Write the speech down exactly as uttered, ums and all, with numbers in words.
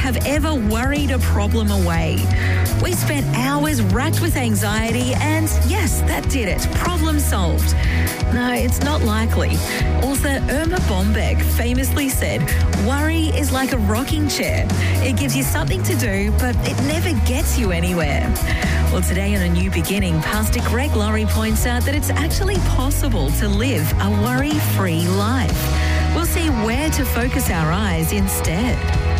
have ever worried a problem away. We spent hours racked with anxiety and, yes, that did it. Problem solved. No, it's not likely. Author Irma Bombeck famously said, worry is like a rocking chair. It gives you something to do, but it never gets you anywhere. Well, today on A New Beginning, Pastor Greg Laurie points out that it's actually possible to live a worry-free life. We'll see where to focus our eyes instead.